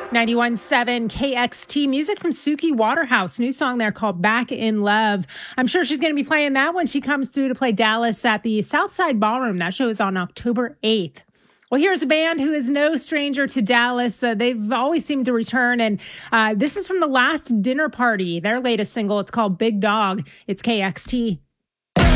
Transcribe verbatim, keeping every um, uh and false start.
ninety-one point seven K X T, music from Suki Waterhouse. New song there called Back in Love. I'm sure she's going to be playing that when she comes through to play Dallas at the Southside Ballroom. That show is on October eighth. Well, here's a band who is no stranger to Dallas. Uh, they've always seemed to return, and uh, this is from the Last Dinner Party, their latest single. It's called Big Dog. It's K X T.